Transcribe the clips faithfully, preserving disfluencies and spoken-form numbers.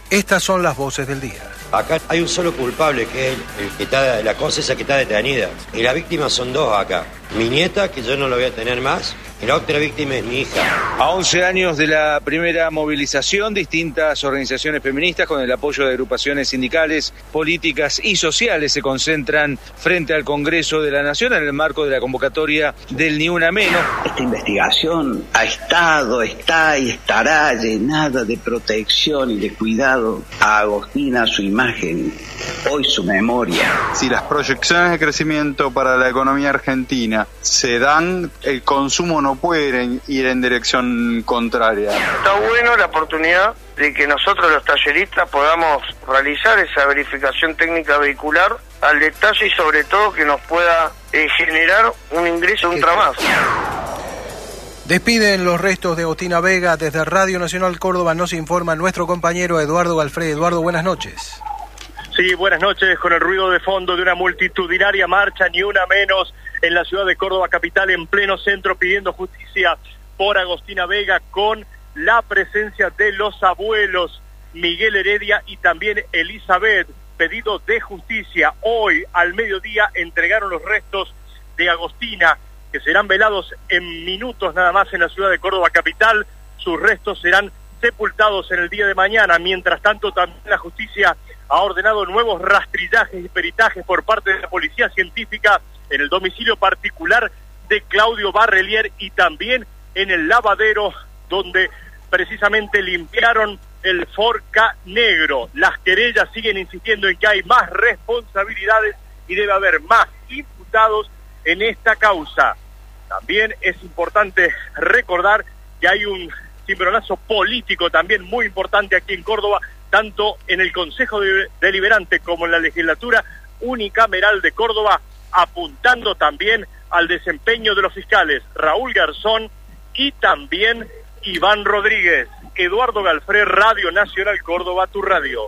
Estas son las voces del día. Acá hay un solo culpable, que es el, el que está, la cosa esa que está detenida. Y las víctimas son dos acá. Mi nieta, que yo no la voy a tener más, y la otra víctima es mi hija. A once años de la primera movilización, distintas organizaciones feministas con el apoyo de agrupaciones sindicales, políticas y sociales se concentran frente al Congreso de la Nación en el marco de la convocatoria del Ni Una Menos. Esta investigación ha estado, está y estará llenada de protección y de cuidado a Agostina, a su imagen, hoy su memoria. Si las proyecciones de crecimiento para la economía argentina se dan, el consumo no puede ir en dirección contraria. Está bueno la oportunidad de que nosotros los talleristas podamos realizar esa verificación técnica vehicular al detalle y sobre todo que nos pueda eh, generar un ingreso, un trabajo. Despiden los restos de Agostina Vega. Desde Radio Nacional Córdoba nos informa nuestro compañero Eduardo Galfré. Eduardo, buenas noches. Sí, buenas noches. Con el ruido de fondo de una multitudinaria marcha, Ni Una Menos, en la ciudad de Córdoba capital, en pleno centro, pidiendo justicia por Agostina Vega, con la presencia de los abuelos Miguel Heredia y también Elizabeth. Pedido de justicia. Hoy al mediodía entregaron los restos de Agostina, que serán velados en minutos nada más en la ciudad de Córdoba capital. Sus restos serán sepultados en el día de mañana. Mientras tanto, también la justicia ha ordenado nuevos rastrillajes y peritajes por parte de la policía científica en el domicilio particular de Claudio Barrelier y también en el lavadero donde precisamente limpiaron el Forca negro. Las querellas siguen insistiendo en que hay más responsabilidades y debe haber más imputados en esta causa. También es importante recordar que hay un cimbronazo político también muy importante aquí en Córdoba, tanto en el Consejo Deliberante como en la legislatura unicameral de Córdoba, apuntando también al desempeño de los fiscales Raúl Garzón y también Iván Rodríguez. Eduardo Galfré, Radio Nacional Córdoba, tu radio.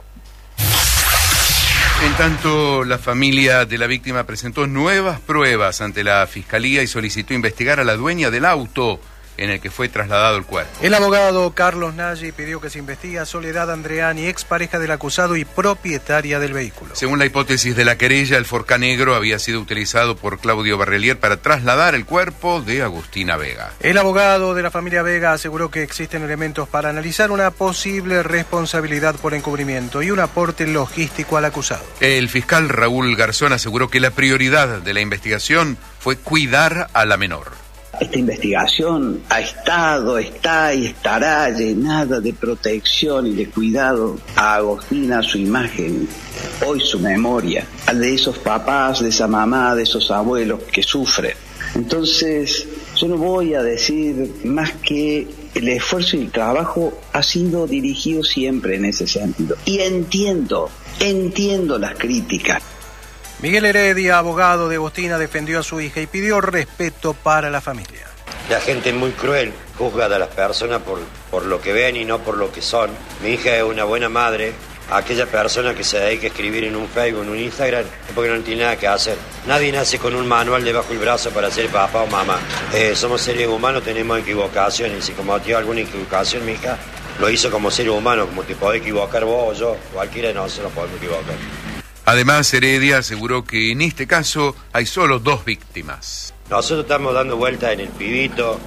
En tanto, la familia de la víctima presentó nuevas pruebas ante la Fiscalía y solicitó investigar a la dueña del auto en el que fue trasladado el cuerpo. El abogado Carlos Nagy pidió que se investigue a Soledad Andreani, expareja del acusado y propietaria del vehículo. Según la hipótesis de la querella, el Forca negro había sido utilizado por Claudio Barrelier para trasladar el cuerpo de Agostina Vega. El abogado de la familia Vega aseguró que existen elementos para analizar una posible responsabilidad por encubrimiento y un aporte logístico al acusado. El fiscal Raúl Garzón aseguró que la prioridad de la investigación fue cuidar a la menor. Esta investigación ha estado, está y estará llenada de protección y de cuidado a Agostina, a su imagen, hoy su memoria, al de esos papás, de esa mamá, de esos abuelos que sufren. Entonces, yo no voy a decir más que el esfuerzo y el trabajo ha sido dirigido siempre en ese sentido. Y entiendo, entiendo las críticas. Miguel Heredia, abogado de Agostina, defendió a su hija y pidió respeto para la familia. La gente es muy cruel, juzga a las personas por, por lo que ven y no por lo que son. Mi hija es una buena madre. Aquella persona que se dedica a escribir en un Facebook, en un Instagram, es porque no tiene nada que hacer. Nadie nace con un manual debajo del brazo para ser papá o mamá. Eh, somos seres humanos, tenemos equivocaciones. Y si cometió alguna equivocación, mi hija lo hizo como ser humano, como te podés equivocar vos o yo. Cualquiera de nosotros podemos equivocar. Además, Heredia aseguró que en este caso hay solo dos víctimas. Nosotros estamos dando vueltas en el pibito,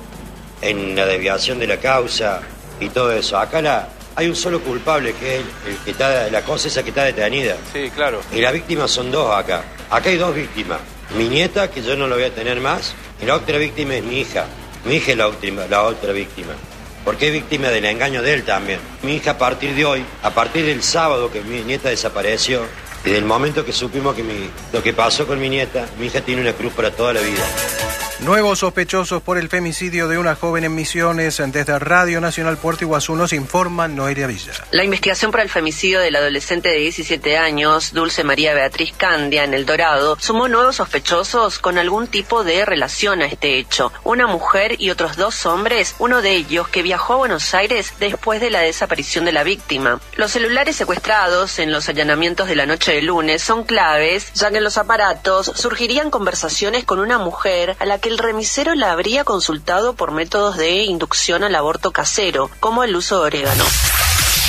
en la desviación de la causa y todo eso. Acá la, hay un solo culpable, que es el, el que está, la cosa esa que está detenida. Sí, claro. Y las víctimas son dos acá. Acá hay dos víctimas. Mi nieta, que yo no la voy a tener más, y la otra víctima es mi hija. Mi hija es la, última, la otra víctima. Porque es víctima del engaño de él también. Mi hija, a partir de hoy, a partir del sábado que mi nieta desapareció, desde el momento que supimos que mi, lo que pasó con mi nieta, mi hija tiene una cruz para toda la vida. Nuevos sospechosos por el femicidio de una joven en Misiones. Desde Radio Nacional Puerto Iguazú nos informa Noelia Villa. La investigación por el femicidio del adolescente de diecisiete años, Dulce María Beatriz Candia, en El Dorado, sumó nuevos sospechosos con algún tipo de relación a este hecho. Una mujer y otros dos hombres, uno de ellos que viajó a Buenos Aires después de la desaparición de la víctima. Los celulares secuestrados en los allanamientos de la noche de lunes son claves, ya que en los aparatos surgirían conversaciones con una mujer a la que el remisero la habría consultado por métodos de inducción al aborto casero, como el uso de orégano.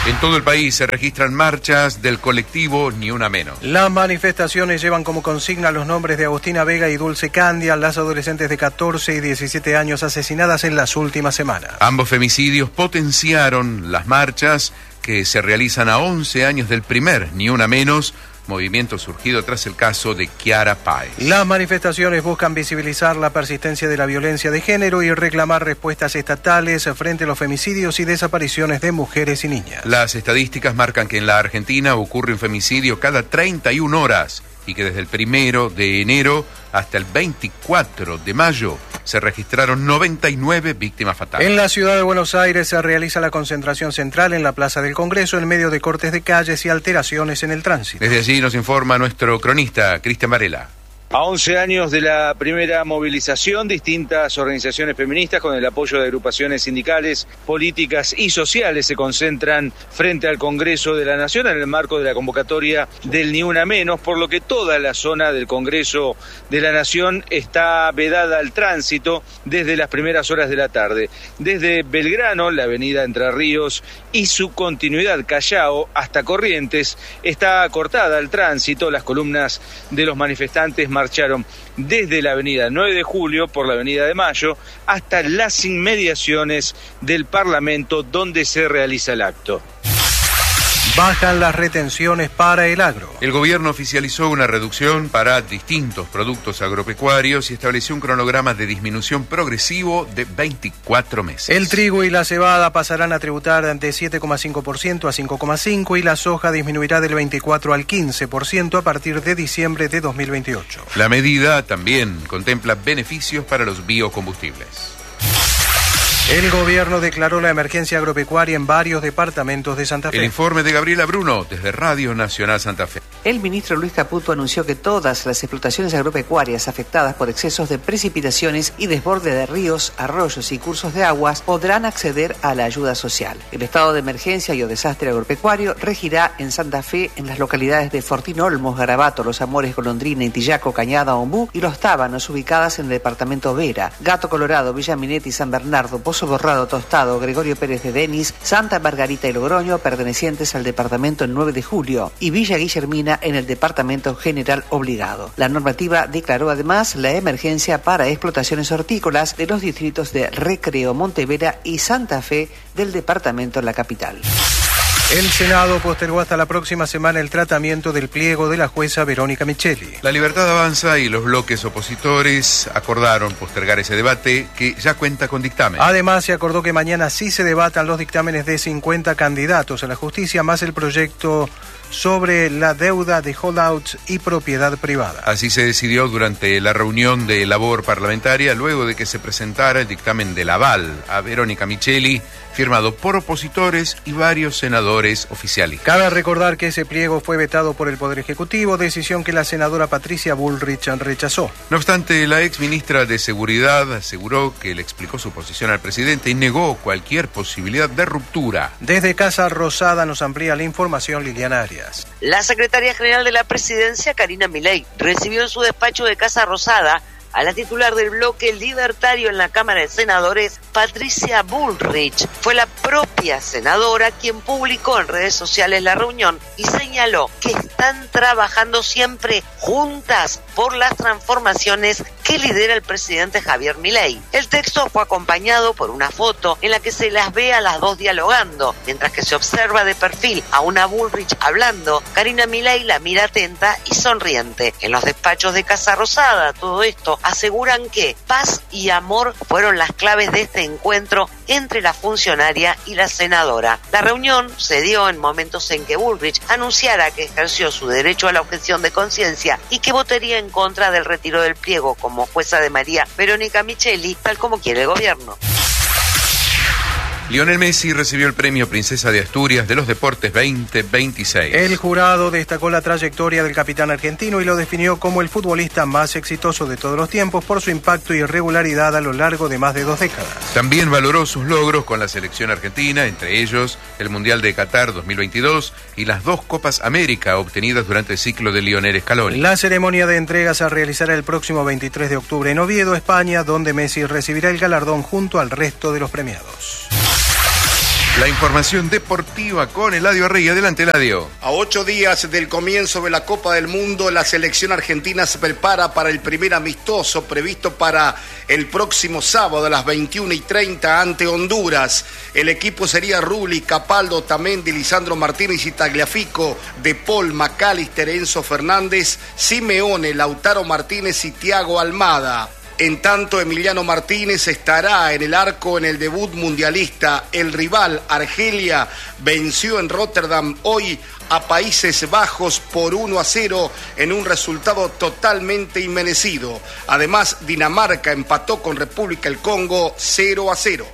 En todo el país se registran marchas del colectivo Ni Una Menos. Las manifestaciones llevan como consigna los nombres de Agostina Vega y Dulce Candia, las adolescentes de catorce y diecisiete años asesinadas en las últimas semanas. Ambos femicidios potenciaron las marchas que se realizan a once años del primer Ni Una Menos, movimiento surgido tras el caso de Kiara Páez. Las manifestaciones buscan visibilizar la persistencia de la violencia de género y reclamar respuestas estatales frente a los femicidios y desapariciones de mujeres y niñas. Las estadísticas marcan que en la Argentina ocurre un femicidio cada treinta y una horas y que desde el primero de enero hasta el veinticuatro de mayo se registraron noventa y nueve víctimas fatales. En la ciudad de Buenos Aires se realiza la concentración central en la Plaza del Congreso en medio de cortes de calles y alteraciones en el tránsito. Desde allí nos informa nuestro cronista, Cristian Varela. A once años de la primera movilización, distintas organizaciones feministas con el apoyo de agrupaciones sindicales, políticas y sociales se concentran frente al Congreso de la Nación en el marco de la convocatoria del Ni Una Menos, por lo que toda la zona del Congreso de la Nación está vedada al tránsito desde las primeras horas de la tarde. Desde Belgrano, la avenida Entre Ríos y su continuidad Callao hasta Corrientes está cortada al tránsito. Las columnas de los manifestantes marcharon desde la avenida nueve de julio por la avenida de Mayo hasta las inmediaciones del Parlamento donde se realiza el acto. Bajan las retenciones para el agro. El gobierno oficializó una reducción para distintos productos agropecuarios y estableció un cronograma de disminución progresivo de veinticuatro meses. El trigo y la cebada pasarán a tributar de siete coma cinco por ciento a cinco coma cinco por ciento y la soja disminuirá del veinticuatro al quince por ciento a partir de diciembre de dos mil veintiocho. La medida también contempla beneficios para los biocombustibles. El gobierno declaró la emergencia agropecuaria en varios departamentos de Santa Fe. El informe de Gabriela Bruno desde Radio Nacional Santa Fe. El ministro Luis Caputo anunció que todas las explotaciones agropecuarias afectadas por excesos de precipitaciones y desborde de ríos, arroyos y cursos de aguas podrán acceder a la ayuda social. El estado de emergencia y o desastre agropecuario regirá en Santa Fe en las localidades de Fortín Olmos, Garabato, Los Amores, Golondrina, Intillaco, Cañada, Ombú y Los Tábanos, ubicadas en el departamento Vera, Gato Colorado, Villa Minetti, San Bernardo, Pozo Borrado, Tostado, Gregorio Pérez de Denis, Santa Margarita y Logroño, pertenecientes al departamento nueve de julio, y Villa Guillermina en el departamento General Obligado. La normativa declaró además la emergencia para explotaciones hortícolas de los distritos de Recreo, Montevera y Santa Fe del departamento La Capital. El Senado postergó hasta la próxima semana el tratamiento del pliego de la jueza Verónica Micheli. La Libertad Avanza y los bloques opositores acordaron postergar ese debate que ya cuenta con dictamen. Además, se acordó que mañana sí se debatan los dictámenes de cincuenta candidatos a la justicia, más el proyecto sobre la deuda de holdouts y propiedad privada. Así se decidió durante la reunión de labor parlamentaria, luego de que se presentara el dictamen del aval a Verónica Micheli, firmado por opositores y varios senadores oficialistas. Cabe recordar que ese pliego fue vetado por el Poder Ejecutivo, decisión que la senadora Patricia Bullrich rechazó. No obstante, la ex ministra de Seguridad aseguró que le explicó su posición al presidente y negó cualquier posibilidad de ruptura. Desde Casa Rosada nos amplía la información Liliana Arias. La secretaria general de la presidencia, Karina Milei, recibió en su despacho de Casa Rosada a la titular del bloque libertario en la Cámara de Senadores, Patricia Bullrich. Fue la propia senadora quien publicó en redes sociales la reunión y señaló que están trabajando siempre juntas por las transformaciones que lidera el presidente Javier Milei. El texto fue acompañado por una foto en la que se las ve a las dos dialogando, mientras que se observa de perfil a una Bullrich hablando. Karina Milei la mira atenta y sonriente. En los despachos de Casa Rosada, todo esto aseguran que paz y amor fueron las claves de este encuentro entre la funcionaria y la senadora. La reunión se dio en momentos en que Bullrich anunciara que ejerció su derecho a la objeción de conciencia y que votaría en contra del retiro del pliego como jueza de María Verónica Micheli, tal como quiere el gobierno. Lionel Messi recibió el premio Princesa de Asturias de los Deportes veinte veintiséis. El jurado destacó la trayectoria del capitán argentino y lo definió como el futbolista más exitoso de todos los tiempos por su impacto y regularidad a lo largo de más de dos décadas. También valoró sus logros con la selección argentina, entre ellos el Mundial de Qatar dos mil veintidós y las dos Copas América obtenidas durante el ciclo de Lionel Scaloni. La ceremonia de entrega se realizará el próximo veintitrés de octubre en Oviedo, España, donde Messi recibirá el galardón junto al resto de los premiados. La información deportiva con Eladio Rey. Adelante, Eladio. A ocho días del comienzo de la Copa del Mundo, la selección argentina se prepara para el primer amistoso previsto para el próximo sábado a las veintiuna y treinta ante Honduras. El equipo sería Rulli, Capaldo, Otamendi, Lisandro Martínez y Tagliafico, De Paul, McAllister, Enzo Fernández, Simeone, Lautaro Martínez y Thiago Almada. En tanto, Emiliano Martínez estará en el arco en el debut mundialista. El rival, Argelia, venció en Rotterdam hoy a Países Bajos por uno a cero en un resultado totalmente inmerecido. Además, Dinamarca empató con República del Congo cero a cero.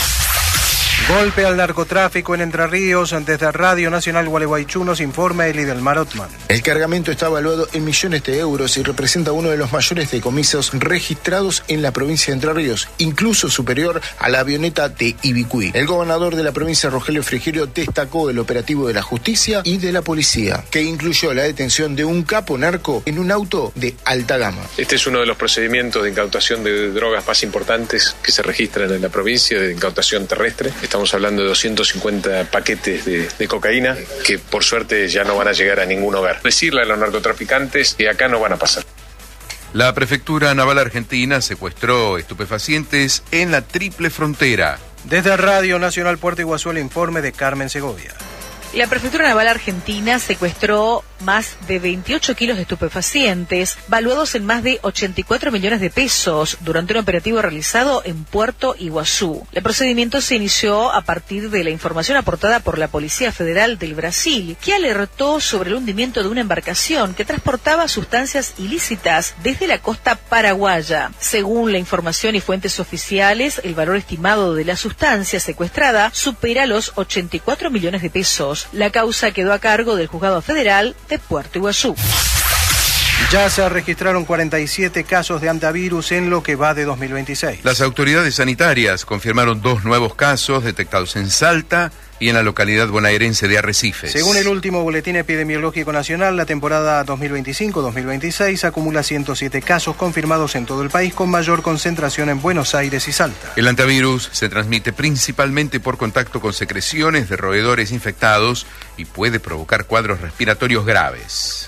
Golpe al narcotráfico en Entre Ríos. Desde Radio Nacional Gualeguaychú nos informa Eli del Mar Otman. El cargamento está evaluado en millones de euros y representa uno de los mayores decomisos registrados en la provincia de Entre Ríos, incluso superior a la avioneta de Ibicuí. El gobernador de la provincia, Rogelio Frigerio, destacó el operativo de la justicia y de la policía, que incluyó la detención de un capo narco en un auto de alta gama. Este es uno de los procedimientos de incautación de drogas más importantes que se registran en la provincia, de incautación terrestre. Estamos hablando de doscientos cincuenta paquetes de, de cocaína que por suerte ya no van a llegar a ningún hogar. Decirle a los narcotraficantes que acá no van a pasar. La Prefectura Naval Argentina secuestró estupefacientes en la triple frontera. Desde Radio Nacional Puerto Iguazú, el informe de Carmen Segovia. La Prefectura Naval Argentina secuestró más de veintiocho kilos de estupefacientes, valuados en más de ochenta y cuatro millones de pesos, durante un operativo realizado en Puerto Iguazú. El procedimiento se inició a partir de la información aportada por la Policía Federal del Brasil, que alertó sobre el hundimiento de una embarcación que transportaba sustancias ilícitas desde la costa paraguaya. Según la información y fuentes oficiales, el valor estimado de la sustancia secuestrada supera los ochenta y cuatro millones de pesos. La causa quedó a cargo del Juzgado Federal de Puerto Iguazú. Ya se registraron cuarenta y siete casos de antivirus en lo que va de dos mil veintiséis. Las autoridades sanitarias confirmaron dos nuevos casos detectados en Salta y en la localidad bonaerense de Arrecifes. Según el último Boletín Epidemiológico Nacional, la temporada dos mil veinticinco dos mil veintiséis acumula ciento siete casos confirmados en todo el país, con mayor concentración en Buenos Aires y Salta. El antivirus se transmite principalmente por contacto con secreciones de roedores infectados y puede provocar cuadros respiratorios graves.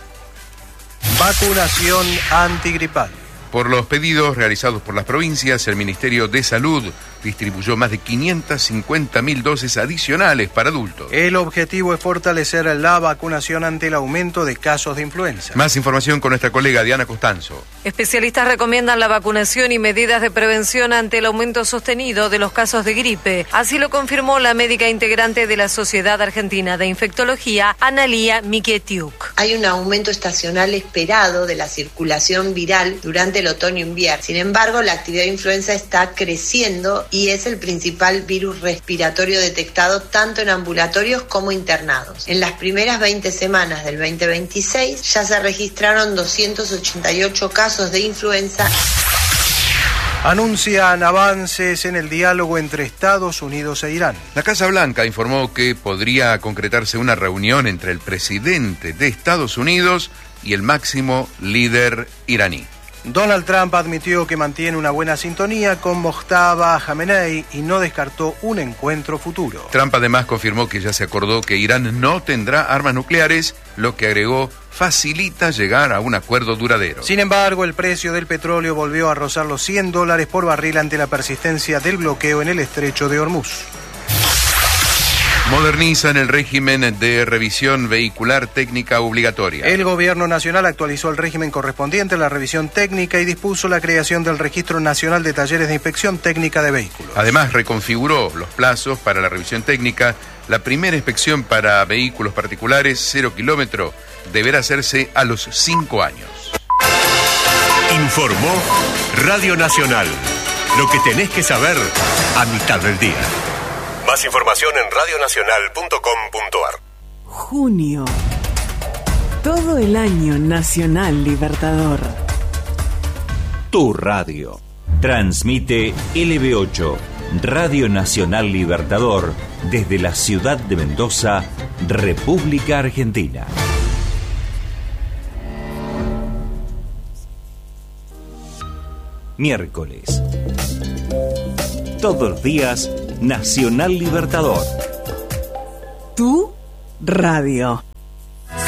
Vacunación antigripal. Por los pedidos realizados por las provincias, el Ministerio de Salud distribuyó más de quinientas cincuenta mil dosis adicionales para adultos. El objetivo es fortalecer la vacunación ante el aumento de casos de influenza. Más información con nuestra colega Diana Costanzo. Especialistas recomiendan la vacunación y medidas de prevención ante el aumento sostenido de los casos de gripe. Así lo confirmó la médica integrante de la Sociedad Argentina de Infectología, Analía Mikietiuk. Hay un aumento estacional esperado de la circulación viral durante el otoño-invierno. Sin embargo, la actividad de influenza está creciendo y es el principal virus respiratorio detectado tanto en ambulatorios como internados. En las primeras veinte semanas del veinte veintiséis ya se registraron doscientos ochenta y ocho casos de influenza. Anuncian avances en el diálogo entre Estados Unidos e Irán. La Casa Blanca informó que podría concretarse una reunión entre el presidente de Estados Unidos y el máximo líder iraní. Donald Trump admitió que mantiene una buena sintonía con Mojtaba Khamenei y no descartó un encuentro futuro. Trump además confirmó que ya se acordó que Irán no tendrá armas nucleares, lo que agregó facilita llegar a un acuerdo duradero. Sin embargo, el precio del petróleo volvió a rozar los cien dólares por barril ante la persistencia del bloqueo en el estrecho de Hormuz. Modernizan el régimen de revisión vehicular técnica obligatoria. El Gobierno Nacional actualizó el régimen correspondiente a la revisión técnica y dispuso la creación del Registro Nacional de Talleres de Inspección Técnica de Vehículos. Además, reconfiguró los plazos para la revisión técnica. La primera inspección para vehículos particulares cero kilómetro deberá hacerse a los cinco años. Informó Radio Nacional. Lo que tenés que saber a mitad del día. Más información en radionacional punto com punto ar. Junio. Todo el año Nacional Libertador. Tu radio. Transmite L B ocho, Radio Nacional Libertador, desde la ciudad de Mendoza, República Argentina. Miércoles. Todos los días, Nacional Libertador, Tu radio.